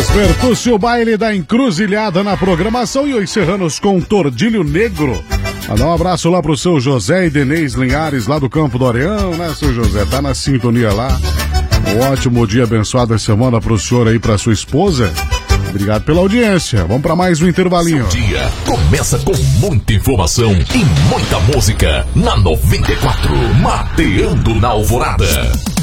Percúcio, o baile da encruzilhada na programação e os serranos com Tordilho Negro. Mandar um abraço lá pro seu José e Denez Linhares, lá do Campo do Areão, né, seu José? Tá na sintonia lá. Um ótimo dia, abençoada semana pro senhor aí, pra sua esposa. Obrigado pela audiência. Vamos pra mais um intervalinho. Seu dia começa com muita informação e muita música na 94, Mateando na Alvorada.